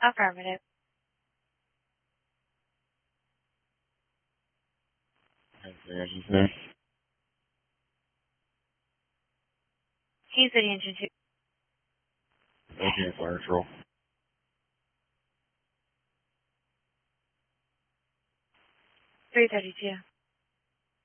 Affirmative. Engine's name? Kansas City Engine 2. Okay, fire control. 332.